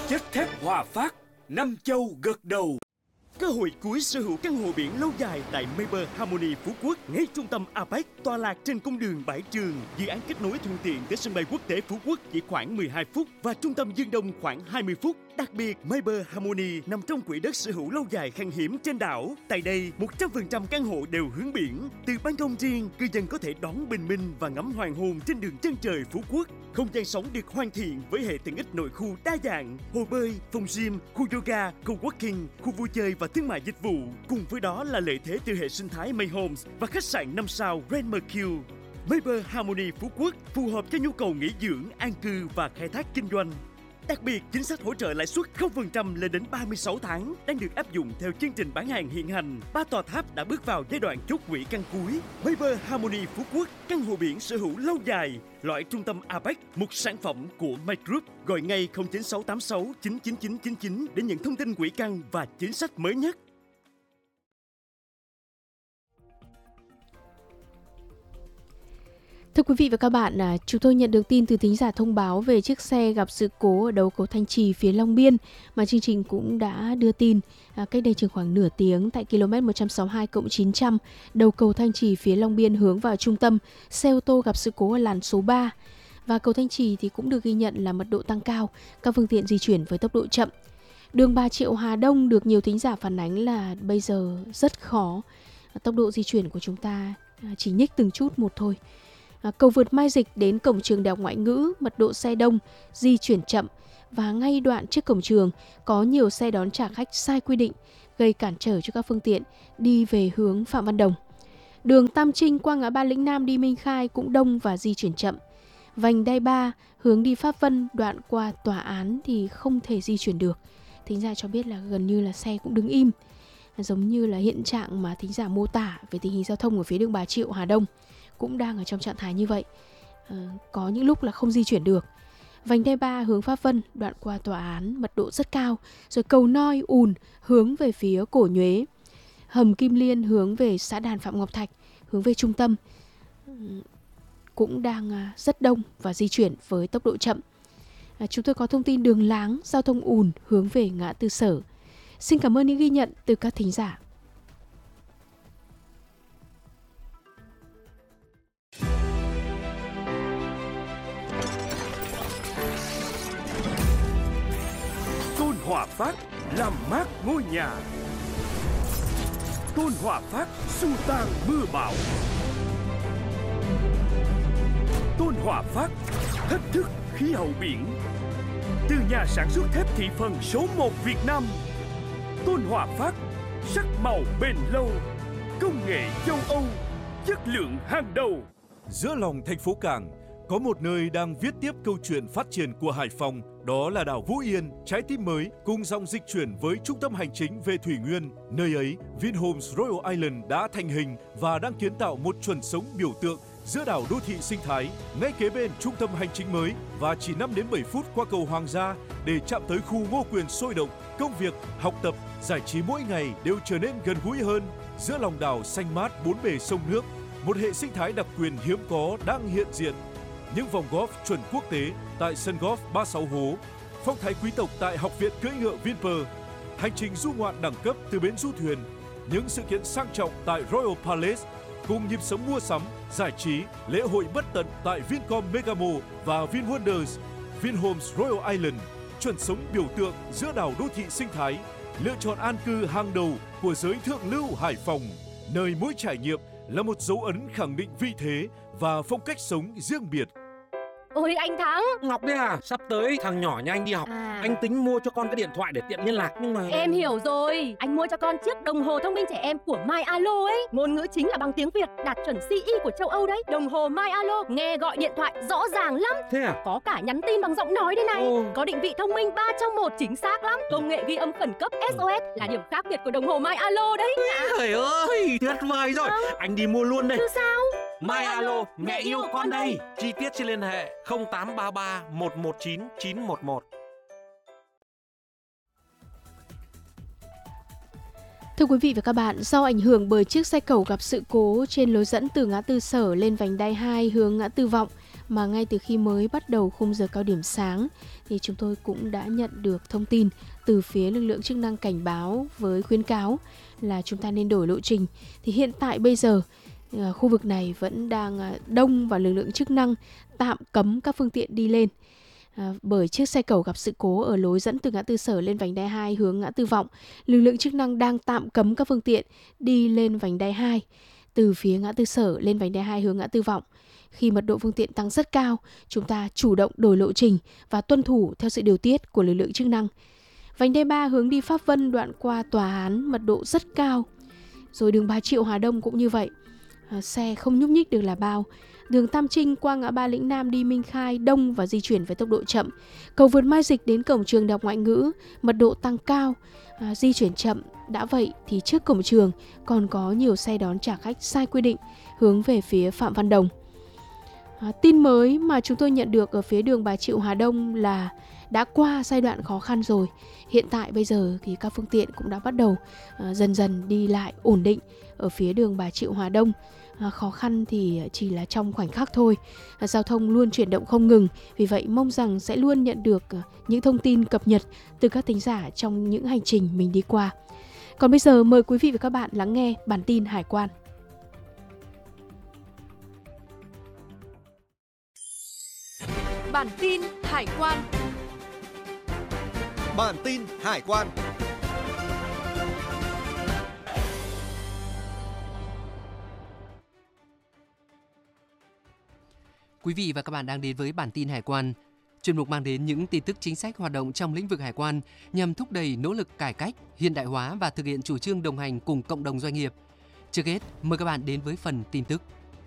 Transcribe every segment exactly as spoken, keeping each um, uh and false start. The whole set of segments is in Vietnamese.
Chất thép Hòa Phát, năm châu gật đầu. Cơ hội cuối sở hữu căn hộ biển lâu dài tại Mayber Harmony Phú Quốc, ngay trung tâm a pếch, tọa lạc trên cung đường Bãi Trường. Dự án kết nối thuận tiện tới sân bay quốc tế Phú Quốc chỉ khoảng mười hai phút và trung tâm Dương Đông khoảng hai mươi phút. Đặc biệt, Mayber Harmony nằm trong quỹ đất sở hữu lâu dài khan hiếm trên đảo. Tại đây, một trăm phần trăm căn hộ đều hướng biển. Từ ban công riêng, cư dân có thể đón bình minh và ngắm hoàng hôn trên đường chân trời Phú Quốc. Không gian sống được hoàn thiện với hệ tiện ích nội khu đa dạng, hồ bơi, phòng gym, khu yoga, co-working, khu vui chơi và thương mại dịch vụ. Cùng với đó là lợi thế từ hệ sinh thái May Homes và khách sạn năm sao Grand Mercure. Mayber Harmony Phú Quốc phù hợp cho nhu cầu nghỉ dưỡng, an cư và khai thác kinh doanh. Đặc biệt, chính sách hỗ trợ lãi suất không phần trăm lên đến ba mươi sáu tháng đang được áp dụng theo chương trình bán hàng hiện hành. Ba tòa tháp đã bước vào giai đoạn chốt quỹ căn cuối. Mayber Harmony Phú Quốc, căn hộ biển sở hữu lâu dài, loại trung tâm a pếch, một sản phẩm của My Group. Gọi ngay không chín sáu tám sáu chín chín chín chín chín để nhận thông tin quỹ căn và chính sách mới nhất. Thưa quý vị và các bạn, chúng tôi nhận được tin từ thính giả thông báo về chiếc xe gặp sự cố ở đầu cầu Thanh Trì phía Long Biên mà chương trình cũng đã đưa tin à, cách đây chừng khoảng nửa tiếng tại km một trăm sáu mươi hai cộng chín trăm đầu cầu Thanh Trì phía Long Biên hướng vào trung tâm. Xe ô tô gặp sự cố ở làn số ba và cầu Thanh Trì thì cũng được ghi nhận là mật độ tăng cao, các phương tiện di chuyển với tốc độ chậm. Đường Bà Triệu Hà Đông được nhiều thính giả phản ánh là bây giờ rất khó, tốc độ di chuyển của chúng ta chỉ nhích từng chút một thôi. À, cầu vượt Mai Dịch đến cổng trường Đại học Ngoại ngữ, mật độ xe đông, di chuyển chậm và ngay đoạn trước cổng trường có nhiều xe đón trả khách sai quy định, gây cản trở cho các phương tiện đi về hướng Phạm Văn Đồng. Đường Tam Trinh qua ngã ba Lĩnh Nam đi Minh Khai cũng đông và di chuyển chậm. Vành đai ba hướng đi Pháp Vân đoạn qua tòa án thì không thể di chuyển được. Thính giả cho biết là gần như là xe cũng đứng im, giống như là hiện trạng mà thính giả mô tả về tình hình giao thông ở phía đường Bà Triệu Hà Đông cũng đang ở trong trạng thái như vậy. À, có những lúc là không di chuyển được. Vành đai ba hướng Pháp Vân đoạn qua tòa án mật độ rất cao, rồi cầu Noi ùn hướng về phía Cổ Nhuế, hầm Kim Liên hướng về xã Đàn Phạm Ngọc Thạch hướng về trung tâm cũng đang rất đông và di chuyển với tốc độ chậm. À, chúng tôi có thông tin đường Láng giao thông ùn hướng về ngã tư Sở. Xin cảm ơn những ghi nhận từ các thính giả. Tôn Hòa Phát làm mát ngôi nhà. Tôn Hòa Phát xua tan mưa bão. Tôn Hòa Phát thách thức khí hậu biển. Từ nhà sản xuất thép thị phần số một Việt Nam. Tôn Hòa Phát sắc màu bền lâu, công nghệ châu Âu, chất lượng hàng đầu. Giữa lòng thành phố Cảng có một nơi đang viết tiếp câu chuyện phát triển của Hải Phòng, đó là đảo Vũ Yên, trái tim mới cùng dòng dịch chuyển với trung tâm hành chính về Thủy Nguyên. Nơi ấy, Vinhomes Royal Island đã thành hình và đang kiến tạo một chuẩn sống biểu tượng giữa đảo đô thị sinh thái, ngay kế bên trung tâm hành chính mới và chỉ năm đến bảy phút qua cầu Hoàng gia để chạm tới khu Ngô Quyền sôi động. Công việc, học tập, giải trí mỗi ngày đều trở nên gần gũi hơn. Giữa lòng đảo xanh mát bốn bề sông nước, một hệ sinh thái đặc quyền hiếm có đang hiện diện. Những vòng golf chuẩn quốc tế tại sân golf ba mươi sáu hố, phong thái quý tộc tại học viện cưỡi ngựa Vinpearl, hành trình du ngoạn đẳng cấp từ bến du thuyền, những sự kiện sang trọng tại Royal Palace, cùng nhịp sống mua sắm, giải trí, lễ hội bất tận tại Vincom Megamo và VinWonders. Vinhomes Royal Island, chuẩn sống biểu tượng giữa đảo đô thị sinh thái, lựa chọn an cư hàng đầu của giới thượng lưu Hải Phòng, nơi mỗi trải nghiệm là một dấu ấn khẳng định vị thế và phong cách sống riêng biệt. Ôi anh Thắng, Ngọc đấy à? Sắp tới thằng nhỏ nhà anh đi học, à. Anh tính mua cho con cái điện thoại để tiện liên lạc nhưng mà... Em hiểu rồi, anh mua cho con chiếc đồng hồ thông minh trẻ em của MyAlo ấy. Ngôn ngữ chính là bằng tiếng Việt, đạt chuẩn xê e của châu Âu đấy. Đồng hồ MyAlo nghe gọi điện thoại rõ ràng lắm. Thế à? Có cả nhắn tin bằng giọng nói đây này. Ồ. Có định vị thông minh ba trong một chính xác lắm. Công nghệ ghi âm khẩn cấp ét o ét là điểm khác biệt của đồng hồ MyAlo đấy. Trời ơi, tuyệt vời rồi. À. Anh đi mua luôn đây. Chứ sao? MyAlo, mẹ yêu con đây. Chi tiết xin liên hệ không tám ba ba một một chín chín một một. Thưa quý vị và các bạn, do ảnh hưởng bởi chiếc xe cẩu gặp sự cố trên lối dẫn từ ngã tư Sở lên vành đai hai hướng ngã tư Vọng, mà ngay từ khi mới bắt đầu khung giờ cao điểm sáng thì chúng tôi cũng đã nhận được thông tin từ phía lực lượng chức năng cảnh báo với khuyến cáo là chúng ta nên đổi lộ trình. Thì hiện tại bây giờ khu vực này vẫn đang đông và lực lượng chức năng tạm cấm các phương tiện đi lên. À, bởi chiếc xe cầu gặp sự cố ở lối dẫn từ ngã tư Sở lên vành đai hai hướng ngã tư Vọng, lực lượng chức năng đang tạm cấm các phương tiện đi lên vành đai hai từ phía ngã tư Sở lên vành đai hai hướng ngã tư Vọng. Khi mật độ phương tiện tăng rất cao, chúng ta chủ động đổi lộ trình và tuân thủ theo sự điều tiết của lực lượng chức năng. Vành đai ba hướng đi Pháp Vân đoạn qua Tòa Án mật độ rất cao. Rồi đường Bà Triệu Hà Đông cũng như vậy, à, xe không nhúc nhích được là bao. Đường Tam Trinh qua ngã ba Lĩnh Nam đi Minh Khai đông và di chuyển với tốc độ chậm. Cầu vượt Mai Dịch đến cổng trường Đại học Ngoại ngữ mật độ tăng cao, à, di chuyển chậm. Đã vậy thì trước cổng trường còn có nhiều xe đón trả khách sai quy định hướng về phía Phạm Văn Đồng. À, tin mới mà chúng tôi nhận được ở phía đường Bà Triệu Hà Đông là đã qua giai đoạn khó khăn rồi. Hiện tại bây giờ thì các phương tiện cũng đã bắt đầu à, dần dần đi lại ổn định ở phía đường Bà Triệu Hà Đông. À, khó khăn thì chỉ là trong khoảnh khắc thôi. À, giao thông luôn chuyển động không ngừng. Vì vậy mong rằng sẽ luôn nhận được à, những thông tin cập nhật từ các thính giả trong những hành trình mình đi qua. Còn bây giờ mời quý vị và các bạn lắng nghe bản tin hải quan. Bản tin hải quan. Bản tin hải quan. Quý vị và các bạn đang đến với bản tin hải quan. Chuyên mục mang đến những tin tức chính sách hoạt động trong lĩnh vực hải quan nhằm thúc đẩy nỗ lực cải cách, hiện đại hóa và thực hiện chủ trương đồng hành cùng cộng đồng doanh nghiệp. Trước hết, mời các bạn đến với phần tin tức.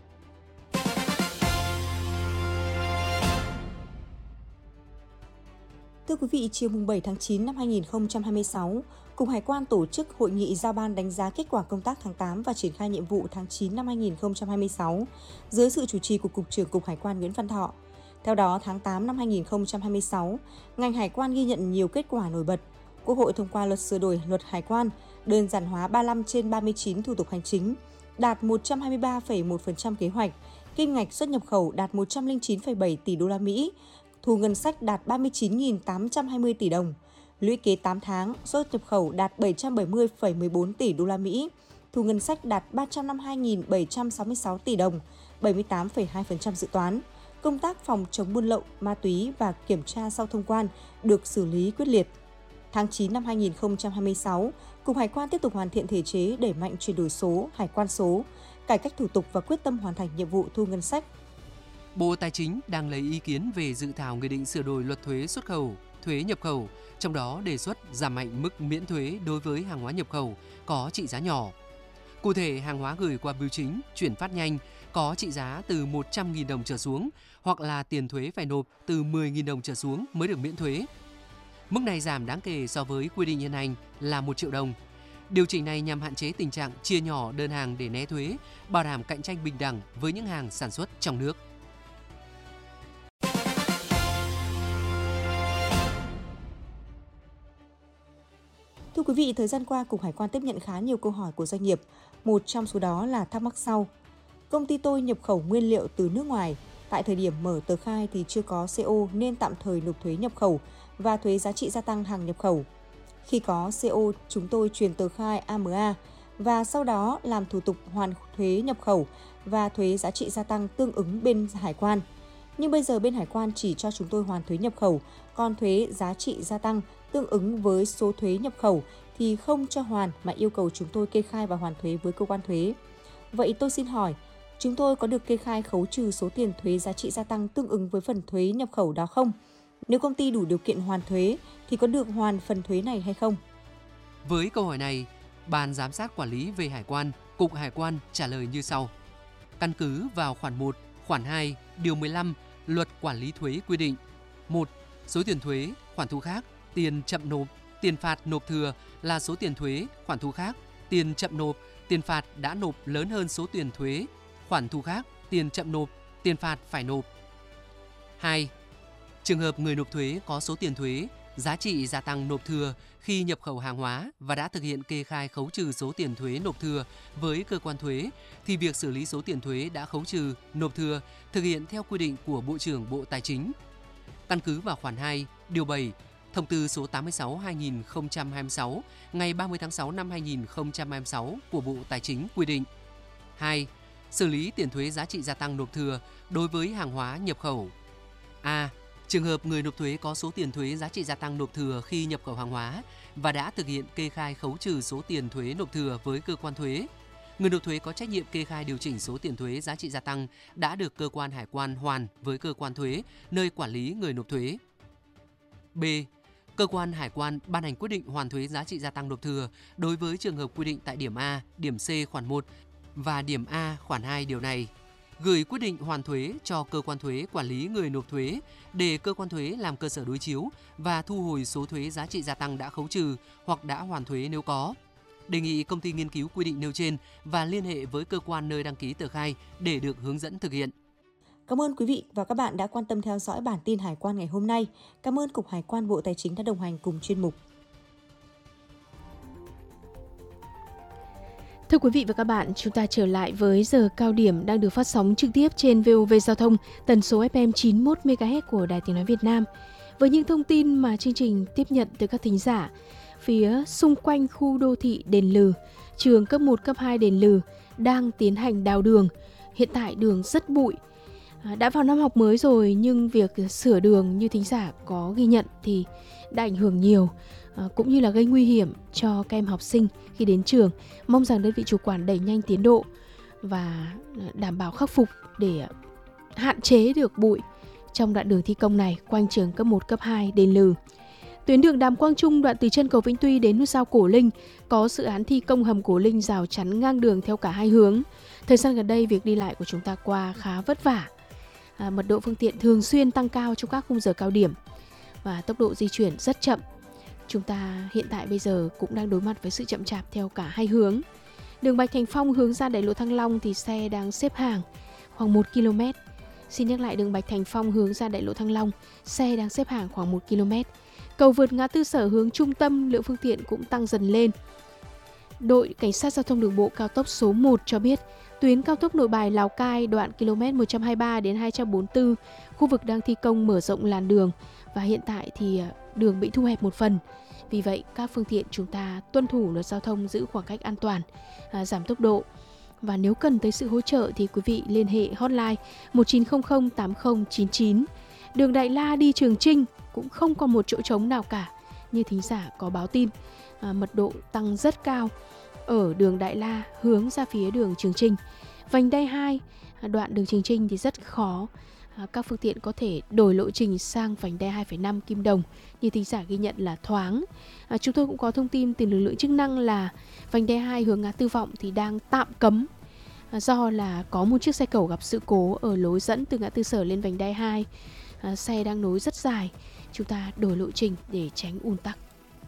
Thưa quý vị, chiều bảy tháng chín năm hai nghìn không trăm hai mươi sáu, Cục Hải quan tổ chức hội nghị giao ban đánh giá kết quả công tác tháng tám và triển khai nhiệm vụ tháng chín năm hai nghìn không trăm hai mươi sáu dưới sự chủ trì của Cục trưởng Cục Hải quan Nguyễn Văn Thọ. Theo đó, tháng tám năm hai nghìn không trăm hai mươi sáu, ngành hải quan ghi nhận nhiều kết quả nổi bật. Quốc hội thông qua luật sửa đổi luật hải quan, đơn giản hóa ba mươi lăm trên ba mươi chín thủ tục hành chính, đạt một trăm hai mươi ba phẩy một phần trăm kế hoạch, kim ngạch xuất nhập khẩu đạt một trăm lẻ chín phẩy bảy tỷ đô la Mỹ, thu ngân sách đạt ba mươi chín nghìn tám trăm hai mươi tỷ đồng. Lũy kế tám tháng, xuất nhập khẩu đạt bảy trăm bảy mươi phẩy mười bốn tỷ đô la Mỹ, thu ngân sách đạt ba trăm năm mươi hai nghìn bảy trăm sáu mươi sáu tỷ đồng, bảy mươi tám phẩy hai phần trăm dự toán. Công tác phòng chống buôn lậu, ma túy và kiểm tra sau thông quan được xử lý quyết liệt. Tháng chín năm hai nghìn không trăm hai mươi sáu, Cục Hải quan tiếp tục hoàn thiện thể chế đẩy mạnh chuyển đổi số, hải quan số, cải cách thủ tục và quyết tâm hoàn thành nhiệm vụ thu ngân sách. Bộ Tài chính đang lấy ý kiến về dự thảo nghị định sửa đổi luật thuế xuất khẩu, thuế nhập khẩu, trong đó đề xuất giảm mạnh mức miễn thuế đối với hàng hóa nhập khẩu có trị giá nhỏ. Cụ thể, hàng hóa gửi qua bưu chính, chuyển phát nhanh có trị giá từ một trăm nghìn đồng trở xuống hoặc là tiền thuế phải nộp từ mười nghìn đồng trở xuống mới được miễn thuế. Mức này giảm đáng kể so với quy định hiện hành là một triệu đồng. Điều chỉnh này nhằm hạn chế tình trạng chia nhỏ đơn hàng để né thuế, bảo đảm cạnh tranh bình đẳng với những hàng sản xuất trong nước. Thưa quý vị, thời gian qua, Cục Hải quan tiếp nhận khá nhiều câu hỏi của doanh nghiệp. Một trong số đó là thắc mắc sau. Công ty tôi nhập khẩu nguyên liệu từ nước ngoài. Tại thời điểm mở tờ khai thì chưa có xê ô nên tạm thời nộp thuế nhập khẩu và thuế giá trị gia tăng hàng nhập khẩu. Khi có xê ô, chúng tôi truyền tờ khai a em a và sau đó làm thủ tục hoàn thuế nhập khẩu và thuế giá trị gia tăng tương ứng bên hải quan. Nhưng bây giờ bên hải quan chỉ cho chúng tôi hoàn thuế nhập khẩu, còn thuế giá trị gia tăng tương ứng với số thuế nhập khẩu thì không cho hoàn mà yêu cầu chúng tôi kê khai và hoàn thuế với cơ quan thuế. Vậy tôi xin hỏi, chúng tôi có được kê khai khấu trừ số tiền thuế giá trị gia tăng tương ứng với phần thuế nhập khẩu đó không? Nếu công ty đủ điều kiện hoàn thuế thì có được hoàn phần thuế này hay không? Với câu hỏi này, Ban Giám sát Quản lý về Hải quan, Cục Hải quan trả lời như sau. Căn cứ vào khoản một, khoản hai, điều mười lăm Luật Quản lý thuế quy định: một. Số tiền thuế, khoản thu khác, tiền chậm nộp, tiền phạt nộp thừa là số tiền thuế, khoản thu khác, tiền chậm nộp, tiền phạt đã nộp lớn hơn số tiền thuế, khoản thu khác, tiền chậm nộp, tiền phạt phải nộp. hai. Trường hợp người nộp thuế có số tiền thuế, giá trị gia tăng nộp thừa khi nhập khẩu hàng hóa và đã thực hiện kê khai khấu trừ số tiền thuế nộp thừa với cơ quan thuế, thì việc xử lý số tiền thuế đã khấu trừ, nộp thừa thực hiện theo quy định của Bộ trưởng Bộ Tài chính. Căn cứ vào khoản hai, điều bảy, Thông tư số tám mươi sáu trên hai nghìn không trăm hai mươi sáu ngày ba mươi tháng sáu năm hai nghìn không trăm hai mươi sáu của Bộ Tài chính quy định. hai. Xử lý tiền thuế giá trị gia tăng nộp thừa đối với hàng hóa nhập khẩu. A. Trường hợp người nộp thuế có số tiền thuế giá trị gia tăng nộp thừa khi nhập khẩu hàng hóa và đã thực hiện kê khai khấu trừ số tiền thuế nộp thừa với cơ quan thuế. Người nộp thuế có trách nhiệm kê khai điều chỉnh số tiền thuế giá trị gia tăng đã được cơ quan hải quan hoàn với cơ quan thuế nơi quản lý người nộp thuế. B. Cơ quan hải quan ban hành quyết định hoàn thuế giá trị gia tăng nộp thừa đối với trường hợp quy định tại điểm A, điểm C khoản một và điểm A khoản hai điều này. Gửi quyết định hoàn thuế cho cơ quan thuế quản lý người nộp thuế để cơ quan thuế làm cơ sở đối chiếu và thu hồi số thuế giá trị gia tăng đã khấu trừ hoặc đã hoàn thuế nếu có. Đề nghị công ty nghiên cứu quy định nêu trên và liên hệ với cơ quan nơi đăng ký tờ khai để được hướng dẫn thực hiện. Cảm ơn quý vị và các bạn đã quan tâm theo dõi bản tin Hải quan ngày hôm nay. Cảm ơn Cục Hải quan Bộ Tài chính đã đồng hành cùng chuyên mục. Thưa quý vị và các bạn, chúng ta trở lại với giờ cao điểm đang được phát sóng trực tiếp trên vê o vê Giao thông, tần số ép em chín mươi mốt mê ga héc của Đài Tiếng nói Việt Nam. Với những thông tin mà chương trình tiếp nhận từ các thính giả, phía xung quanh khu đô thị Đền Lừ, trường cấp một, cấp hai Đền Lừ đang tiến hành đào đường. Hiện tại đường rất bụi. Đã vào năm học mới rồi nhưng việc sửa đường như thính giả có ghi nhận thì đã ảnh hưởng nhiều, cũng như là gây nguy hiểm cho các em học sinh khi đến trường. Mong rằng đơn vị chủ quản đẩy nhanh tiến độ và đảm bảo khắc phục để hạn chế được bụi trong đoạn đường thi công này quanh trường cấp một, cấp hai Đền Lừ. Tuyến đường Đàm Quang Trung đoạn từ chân cầu Vĩnh Tuy đến nút giao Cổ Linh có dự án thi công hầm Cổ Linh rào chắn ngang đường theo cả hai hướng. Thời gian gần đây việc đi lại của chúng ta qua khá vất vả. À, mật độ phương tiện thường xuyên tăng cao trong các khung giờ cao điểm và tốc độ di chuyển rất chậm. Chúng ta hiện tại bây giờ cũng đang đối mặt với sự chậm chạp theo cả hai hướng. Đường Bạch Thành Phong hướng ra đại lộ Thăng Long thì xe đang xếp hàng khoảng một ki lô mét. Xin nhắc lại, đường Bạch Thành Phong hướng ra đại lộ Thăng Long, xe đang xếp hàng khoảng một ki lô mét. Cầu vượt ngã tư Sở hướng trung tâm, lượng phương tiện cũng tăng dần lên. Đội Cảnh sát Giao thông Đường bộ cao tốc số một cho biết, tuyến cao tốc Nội Bài Lào Cai đoạn km một trăm hai mươi ba đến hai trăm bốn mươi tư, khu vực đang thi công mở rộng làn đường và hiện tại thì đường bị thu hẹp một phần. Vì vậy, các phương tiện chúng ta tuân thủ luật giao thông, giữ khoảng cách an toàn, à, giảm tốc độ. Và nếu cần tới sự hỗ trợ thì quý vị liên hệ hotline một chín không không tám không chín chín. Đường Đại La đi Trường Chinh cũng không còn một chỗ trống nào cả như thính giả có báo tin. À, mật độ tăng rất cao ở đường Đại La hướng ra phía đường Trường Chinh. Vành đai hai, đoạn đường Trường Chinh thì rất khó. À, các phương tiện có thể đổi lộ trình sang vành đai hai phẩy năm Kim Đồng như thính giả ghi nhận là thoáng. À, chúng tôi cũng có thông tin từ lực lượng chức năng là vành đai hai hướng ngã tư Vọng thì đang tạm cấm à, do là có một chiếc xe cẩu gặp sự cố ở lối dẫn từ ngã tư Sở lên vành đai hai. À, xe đang nối rất dài, chúng ta đổi lộ trình để tránh ùn tắc.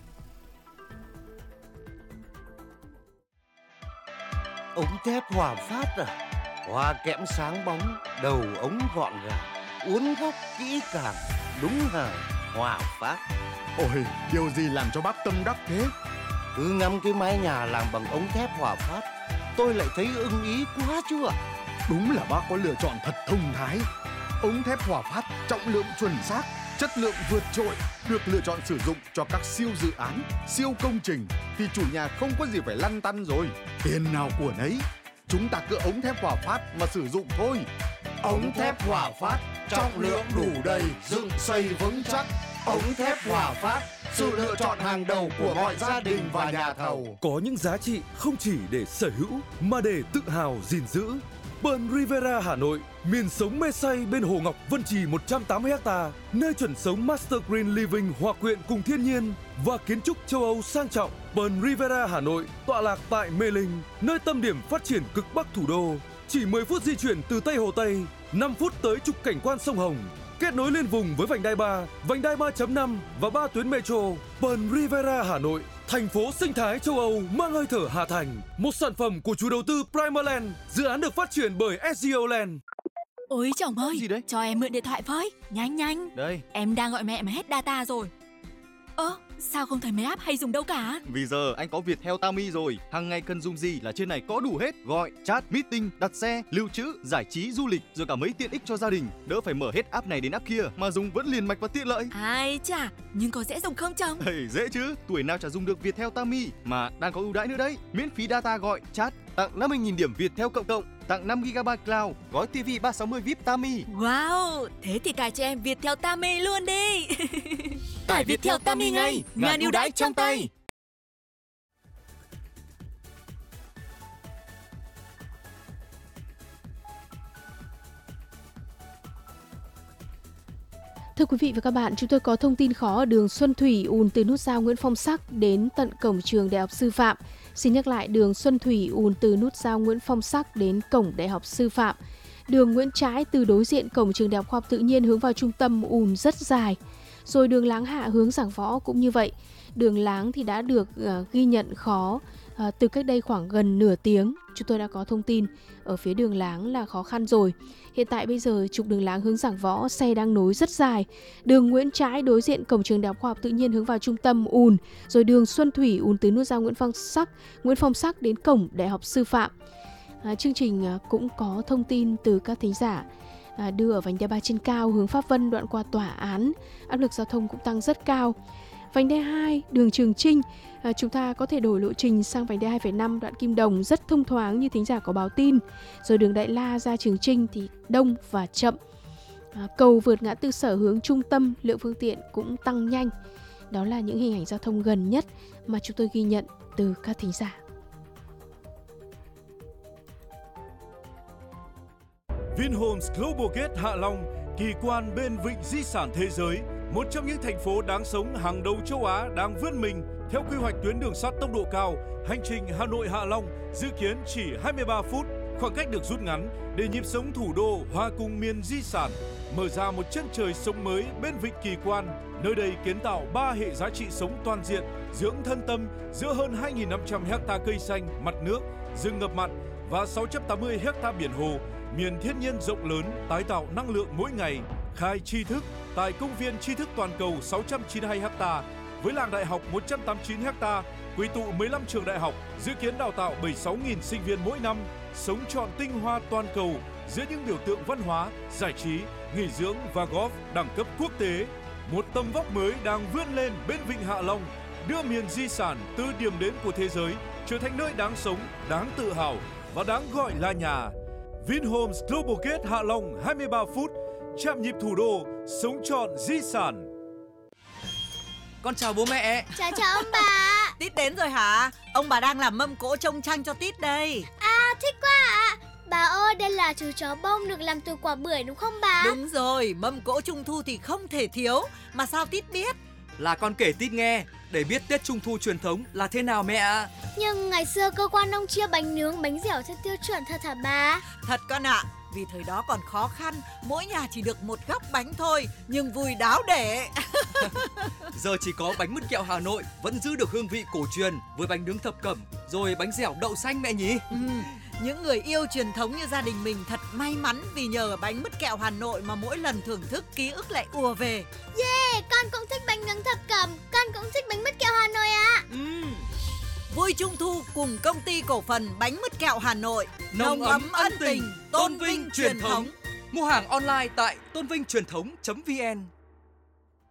Ống thép Hòa Phát à? Hoa kẽm sáng bóng, đầu ống gọn gàng, uốn góc kỹ càng, đúng hàng Hòa Phát. Ôi, điều gì làm cho bác tâm đắc thế? Cứ ngắm cái mái nhà làm bằng ống thép Hòa Phát, tôi lại thấy ưng ý quá chứ ạ. Đúng là bác có lựa chọn thật thông thái. Ống thép Hòa Phát trọng lượng chuẩn xác, chất lượng vượt trội, được lựa chọn sử dụng cho các siêu dự án, siêu công trình thì chủ nhà không có gì phải lăn tăn rồi. Tiền nào của nấy, chúng ta cứ ống thép Hòa Phát mà sử dụng thôi. Ống thép Hòa Phát, trọng lượng đủ đầy, dựng xây vững chắc. Ống thép Hòa Phát, sự lựa chọn hàng đầu của mọi gia đình và nhà thầu. Có những giá trị không chỉ để sở hữu mà để tự hào gìn giữ. Burn Rivera Hà Nội, miền sống mê say bên Hồ Ngọc Vân Trì một trăm tám mươi ha, nơi chuẩn sống Master Green Living hòa quyện cùng thiên nhiên và kiến trúc châu Âu sang trọng. Burn Rivera Hà Nội tọa lạc tại Mê Linh, nơi tâm điểm phát triển cực bắc thủ đô. Chỉ mười phút di chuyển từ Tây Hồ Tây, năm phút tới trục cảnh quan sông Hồng. Kết nối liên vùng với vành đai ba, vành đai ba chấm năm và ba tuyến metro. Burn Rivera Hà Nội, thành phố sinh thái châu Âu mang hơi thở Hà Thành. Một sản phẩm của chủ đầu tư Primaland, dự án được phát triển bởi ét giê o Land. Ôi chồng ơi, Gì đấy? cho em mượn điện thoại với, nhanh nhanh. Đây. Em đang gọi mẹ mà hết data rồi. sao không thấy mấy app hay dùng đâu cả? Vì giờ anh có Viettel Tami rồi, hàng ngày cần dùng gì là trên này có đủ hết, gọi, chat, meeting, đặt xe, lưu trữ, giải trí, du lịch, rồi cả mấy tiện ích cho gia đình. Đỡ phải mở hết app này đến app kia mà dùng vẫn liền mạch và tiện lợi. Ai chà, nhưng có dễ dùng không chồng? Hey, dễ chứ, tuổi nào chả dùng được Viettel Tami mà đang có ưu đãi nữa đấy. Miễn phí data gọi, chat, tặng năm mươi nghìn điểm Viettel cộng cộng, tặng năm gi ga bai cloud, gói ti vi ba sáu mươi vi ai pi Tami. Wow, thế thì cài cho em Viettel Tami luôn đi. Tải Viettel Tami ngay, ngàn ưu đãi trong tay. Thưa quý vị và các bạn, chúng tôi có thông tin khó ở đường Xuân Thủy ùn từ nút giao Nguyễn Phong Sắc đến tận cổng trường Đại học Sư phạm. Xin nhắc lại, đường Xuân Thủy ùn từ nút giao Nguyễn Phong Sắc đến cổng Đại học Sư phạm. Đường Nguyễn Trãi từ đối diện cổng trường Đại học Khoa học Tự nhiên hướng vào trung tâm ùn rất dài. Rồi đường Láng Hạ hướng Giảng Võ cũng như vậy. Đường Láng thì đã được uh, ghi nhận khó uh, từ cách đây khoảng gần nửa tiếng. Chúng tôi đã có thông tin ở phía đường Láng là khó khăn rồi. Hiện tại bây giờ trục đường Láng hướng Giảng Võ xe đang nối rất dài. Đường Nguyễn Trãi đối diện cổng trường Đại học Khoa học Tự nhiên hướng vào trung tâm ùn. Rồi đường Xuân Thủy ùn từ nút giao Nguyễn Phong Sắc, Nguyễn Phong Sắc đến cổng Đại học Sư phạm. À, chương trình à, cũng có thông tin từ các thính giả à, đưa ở vành đai ba trên cao hướng Pháp Vân đoạn qua tòa án. Áp lực giao thông cũng tăng rất cao. Vành đai hai, đường Trường Chinh, à, chúng ta có thể đổi lộ trình sang vành đai hai phẩy năm đoạn Kim Đồng rất thông thoáng như thính giả có báo tin. Rồi đường Đại La ra Trường Chinh thì đông và chậm. À, cầu vượt ngã tư Sở hướng trung tâm, lượng phương tiện cũng tăng nhanh. Đó là những hình ảnh giao thông gần nhất mà chúng tôi ghi nhận từ các thính giả. Vinhomes Global Gate Hạ Long, kỳ quan bên vịnh di sản thế giới, một trong những thành phố đáng sống hàng đầu châu Á đang vươn mình theo quy hoạch tuyến đường sắt tốc độ cao. Hành trình Hà Nội Hạ Long dự kiến chỉ hai mươi ba phút, khoảng cách được rút ngắn để nhịp sống thủ đô hòa cùng miền di sản, mở ra một chân trời sống mới bên vịnh kỳ quan. Nơi đây kiến tạo ba hệ giá trị sống toàn diện, dưỡng thân tâm giữa hơn hai nghìn năm trăm héc-ta cây xanh, mặt nước, rừng ngập mặn và sáu trăm tám mươi héc-ta biển hồ. Miền thiên nhiên rộng lớn, tái tạo năng lượng mỗi ngày. Khai tri thức tại công viên tri thức toàn cầu sáu trăm chín mươi hai héc-ta với làng đại học một trăm tám mươi chín héc-ta, quy tụ mười lăm trường đại học, dự kiến đào tạo bảy mươi sáu nghìn sinh viên mỗi năm, sống trọn tinh hoa toàn cầu giữa những biểu tượng văn hóa, giải trí, nghỉ dưỡng và golf đẳng cấp quốc tế. Một tầm vóc mới đang vươn lên bên vịnh Hạ Long, đưa miền di sản từ điểm đến của thế giới trở thành nơi đáng sống, đáng tự hào và đáng gọi là nhà. Vinhomes Global Gate Hạ Long hai mươi ba phút, chạm nhịp thủ đô, sống trọn di sản. Con chào bố mẹ. Chào chào ông bà. Tít đến rồi hả? Ông bà đang làm mâm cỗ trông tranh cho Tít đây. À, thích quá ạ. Bà ơi, đây là chú chó bông được làm từ quả bưởi đúng không bà? Đúng rồi, mâm cỗ trung thu thì không thể thiếu. Mà sao Tít biết? Là con kể Tít nghe, để biết Tết Trung thu truyền thống là thế nào mẹ ạ. Nhưng ngày xưa cơ quan ông chia bánh nướng, bánh dẻo theo tiêu chuẩn thật hả bà? Thật con ạ, vì thời đó còn khó khăn, mỗi nhà chỉ được một góc bánh thôi, nhưng vui đáo để. Giờ chỉ có bánh mứt kẹo Hà Nội vẫn giữ được hương vị cổ truyền với bánh nướng thập cẩm, rồi bánh dẻo đậu xanh mẹ nhỉ. Ừ, những người yêu truyền thống như gia đình mình thật may mắn vì nhờ bánh mứt kẹo Hà Nội mà mỗi lần thưởng thức ký ức lại ùa về. Yeah, con cũng thích bánh nướng thập cẩm, con cũng thích bánh mứt kẹo Hà Nội ạ. À. Ừ. Vui Trung thu cùng công ty cổ phần bánh mứt kẹo Hà Nội. Nồng ấm ân tình, tôn vinh truyền thống. Mua hàng online tại tôn vinh truyền thống chấm vn.